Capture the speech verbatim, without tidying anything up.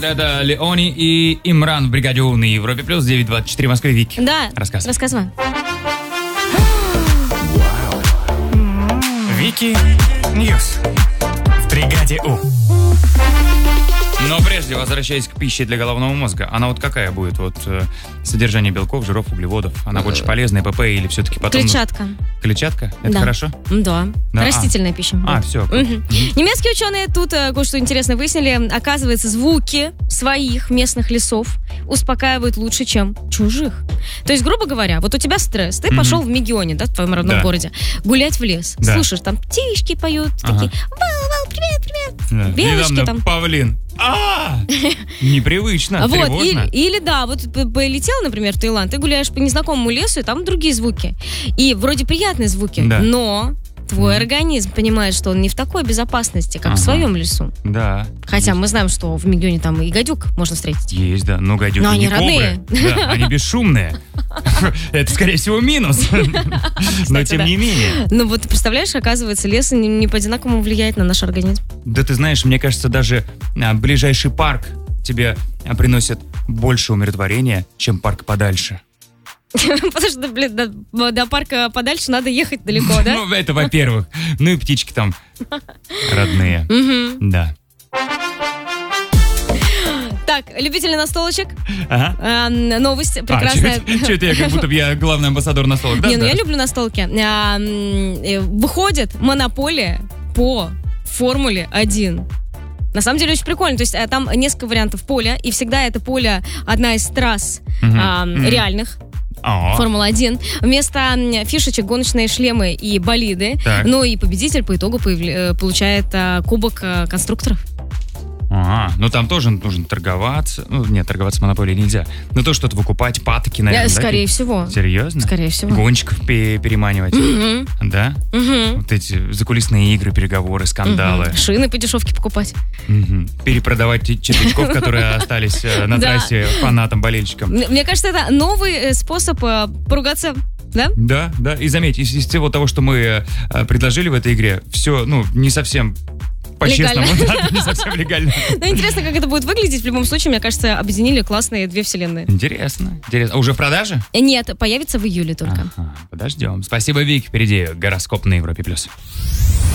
Это Леони и Имран в бригаде У на Европе плюс девять двадцать четыре в Москве. Вики. Да. Рассказывай. Рассказывай. Вики Ньюс в бригаде У. Но прежде, возвращаясь к пище для головного мозга, она вот какая будет? Вот э, содержание белков, жиров, углеводов. Она больше полезная, ПП или все-таки потом... Клетчатка. Клетчатка? Это Да. хорошо? Да. Да, Растительная пища. А, Вот. все. Мгм. Немецкие ученые тут э, кое-что интересное выяснили. Оказывается, звуки своих местных лесов успокаивают лучше, чем чужих. То есть, грубо говоря, вот у тебя стресс, ты Мгм. пошел в Мегионе, да, в твоем родном Да. городе, гулять в лес. Да. Слушаешь, там птички поют, Ага. такие, вау-вау, привет, привет. Белочки Недавно там. павлин. А! Непривычно, Вот, тревожно. или, или да, вот п- полетел, например, в Таиланд, ты гуляешь по незнакомому лесу, и там другие звуки. И вроде приятные звуки, Да. но твой Мгм. организм понимает, что он не в такой безопасности, как Ага. в своем лесу. Да. Хотя мы знаем, что в Мегионе там и гадюк можно встретить. Есть, да. Но гадюки Но они не кобры. родные. Да, они бесшумные. Это, скорее всего, минус. Но тем да. не менее. Ну вот, представляешь, оказывается, лес не, не по-одинаковому влияет на наш организм. Да ты знаешь, мне кажется, даже а, ближайший парк тебе а, приносит больше умиротворения, чем парк подальше. Потому что, блин, до, до парка подальше надо ехать далеко, да? Ну, это во-первых. Ну и птички там родные. Мгм. Да. Так, любители настолочек. Ага. А, Новость А, прекрасная. что это я, как будто бы я главный амбассадор настолок, да? Не, ну Да. я люблю настолки. А, м, э, Выходит монополия по Формуле один. На самом деле очень прикольно. То есть а, там несколько вариантов поля, и всегда это поле одна из трасс Мгм. а, Мгм. реальных. О, Формула один. Вместо м, фишечек гоночные шлемы и болиды. Так. Ну и победитель по итогу появля- э, получает а, кубок а, конструкторов. Ага, ну там тоже нужно торговаться. Ну, нет, торговаться с монополией нельзя. Ну, то что-то выкупать, патоки, наверное, Э, да? Скорее всего. Серьезно? Скорее всего. Гонщиков пе- переманивать, Мгм. да? Мгм. Вот эти закулисные игры, переговоры, скандалы. Мгм. Шины по дешевке покупать. Мгм. Перепродавать те четверчков, которые остались э, на Да. трассе фанатам, болельщикам. Мне мне кажется, это новый э, способ э, поругаться, да? Да, да. И заметь, из, из всего того, что мы э, предложили в этой игре, все, ну, не совсем по-честному, Легально. да, не совсем легально. Ну, интересно, как это будет выглядеть. В любом случае, мне кажется, объединили классные две вселенные. Интересно, интересно. А уже в продаже? Э, Нет, появится в июле только. Ага, подождем. Спасибо, Вик. Впереди гороскоп на Европе+. плюс.